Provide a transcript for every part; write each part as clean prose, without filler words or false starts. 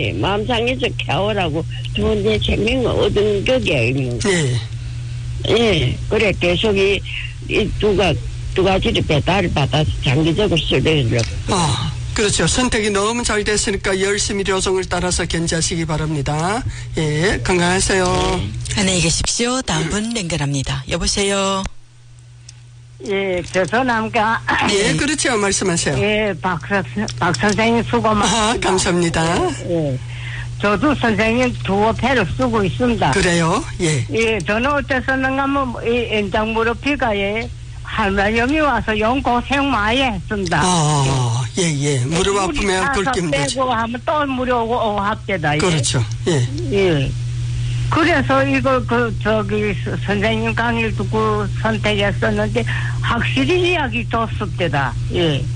예, 마음 상해서 켜오라고 좋은 생명을 얻은 거게. 예. 예, 그래, 계속 이 두 가지를 배달을 받아서 장기적으로 쓰려고. 그렇죠. 선택이 너무 잘 됐으니까 열심히 요정을 따라서 견지하시기 바랍니다. 예, 건강하세요. 안녕히 계십시오. 다음 분 연결합니다. 여보세요. 예, 저 서남가. 예, 그렇죠. 말씀하세요. 예, 박 선생님 수고 많습니다. 감사합니다. 예. 저도 선생님 두어 패를 쓰고 있습니다. 그래요? 예. 예, 저는 어째서는 가면 이 엔장 무릎피가 예, 할머님이 와서 영 고생 많이 했습니다. 예. 무릎 아프면 긁기 힘들죠. 빼고 하면 또 무릎 오고 합니다. 그렇죠. 예. 예. 그래서 이거 선생님 강의를 듣고 선택했었는데 확실히 이야기 좋습니다. 예.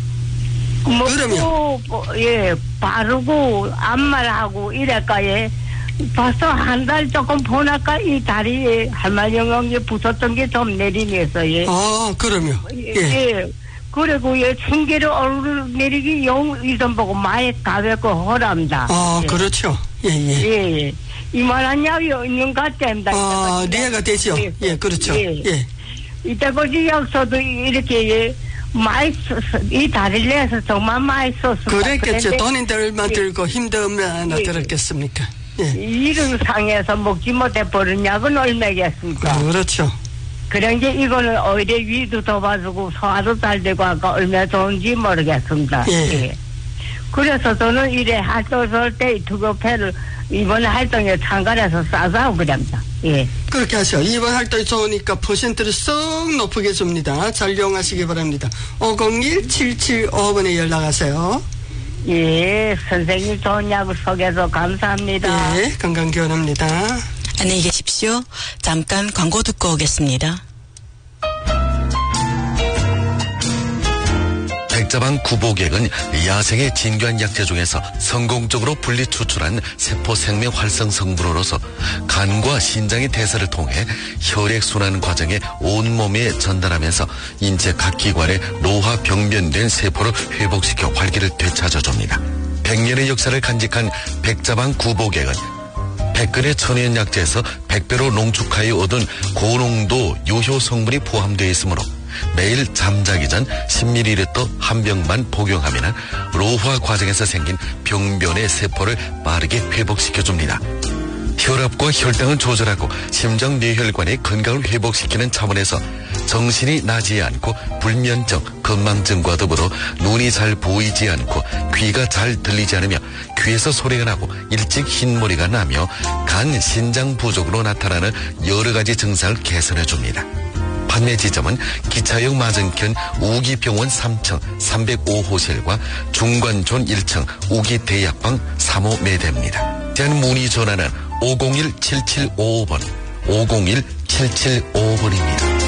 그러면 예, 바르고 안말하고 이래까에 벌써 한 달 조금 보니까 이 다리에 할머니가 부쉈던 게 좀 내리면서 예. 그러면 예. 그리고 예, 충기를 오르내리기 이전 보고 많이 가볍고 허랍니다. 예. 그렇죠. 예. 이만한 약이 있는 것 같답니다. 이해가 되죠. 예, 그렇죠. 예. 이때까지 약서도 이렇게 예, 많이 이 다리를 내서 정말 많이 썼습니다. 그랬겠죠. 돈인데 얼마 들고 힘도 얼마나 들었겠습니까? 예. 이를 상해서 먹지 못해 버린 약은 얼마겠습니까? 그렇죠. 그런데 이거는 오히려 위도 좁아지고 소화도 잘 되고 아까 얼마나 좋은지 모르겠습니다. 예. 그래서 저는 이래 활동할 때 투고패를 이번 활동에 참가해서 싸서 하고 그럽니다. 예. 그렇게 하셔. 이번 활동이 좋으니까 퍼센트를 썩 높게 줍니다. 잘 이용하시기 바랍니다. 501-7755번에 연락하세요. 예, 선생님 좋은 약을 소개해서 감사합니다. 예, 건강 기원합니다. 안녕히 계십시오. 잠깐 광고 듣고 오겠습니다. 백자방 구보객은 야생의 진귀한 약재 중에서 성공적으로 분리 추출한 세포 생명 활성 성분으로서 간과 신장의 대사를 통해 혈액순환 과정에 온몸에 전달하면서 인체 각 기관에 노화 병변된 세포를 회복시켜 활기를 되찾아줍니다. 100년의 역사를 간직한 백자방 구보객은 백근의 천연 약재에서 100배로 농축하여 얻은 고농도 유효 성분이 포함되어 있으므로 매일 잠자기 전 10ml 한 병만 복용하면 노화 과정에서 생긴 병변의 세포를 빠르게 회복시켜줍니다. 혈압과 혈당을 조절하고 심장 뇌혈관의 건강을 회복시키는 차원에서 정신이 나지 않고 불면증, 건망증과 더불어 눈이 잘 보이지 않고 귀가 잘 들리지 않으며 귀에서 소리가 나고 일찍 흰머리가 나며 간, 신장 부족으로 나타나는 여러 가지 증상을 개선해줍니다. 판매 지점은 기차역 맞은편 우기병원 3층 305호실과 중관촌 1층 우기대약방 3호 매대입니다. 대한 문의 전화는 501-7755번 501-7755번입니다.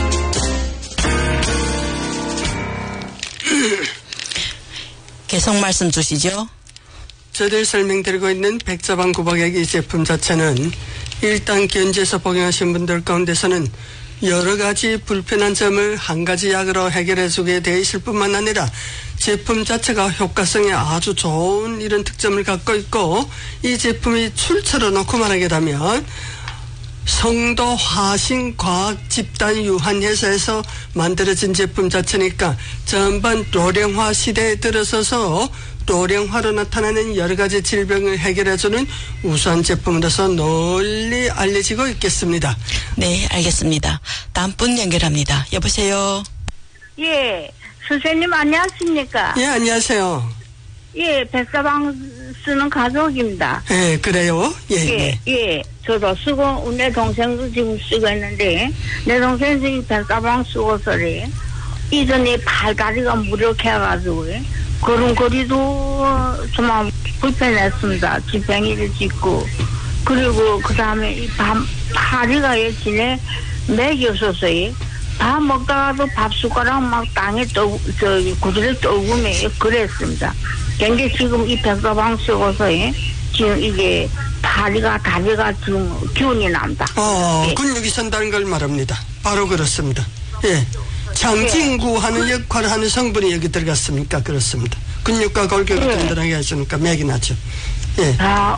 계속 말씀 주시죠. 저들 설명드리고 있는 백자방 구보객 이 제품 자체는 일단 견지에서 복용하신 분들 가운데서는 여러 가지 불편한 점을 한 가지 약으로 해결해주게 되어 있을 뿐만 아니라 제품 자체가 효과성이 아주 좋은 이런 특점을 갖고 있고 이 제품이 출처로 놓고 말하게 되면 성도 화신 과학 집단 유한 회사에서 만들어진 제품 자체니까 전반 노령화 시대에 들어서서 노령화로 나타나는 여러 가지 질병을 해결해주는 우수한 제품으로서 널리 알려지고 있겠습니다. 네, 알겠습니다. 다음 분 연결합니다. 여보세요. 예, 선생님 안녕하십니까? 예, 안녕하세요. 예, 백사방 쓰는 가족입니다. 예, 그래요? 예. 저도 쓰고, 내 동생도 지금 쓰고 있는데, 내 동생 지금 백사방 쓰고서래. 이전에 팔다리가 무력해가지고, 걸음걸이도 좀 불편했습니다. 지팡이를 짚고. 그리고 그 다음에 이 다리가 예전에 맥이 없었어요. 밥 먹다가도 밥 숟가락 막 땅에 구들에 떠오르며 그랬습니다. 근데 지금 이 백사방 쓰고서 지금 이게 다리가 지금 기운이 납니다. 예. 근육이 선다는 걸 말합니다. 바로 그렇습니다. 예. 장진구 하는 역할을 하는 성분이 여기 들어갔습니까? 그렇습니다. 근육과 골격을 든든하게 해주니까 맥이 나죠. 예.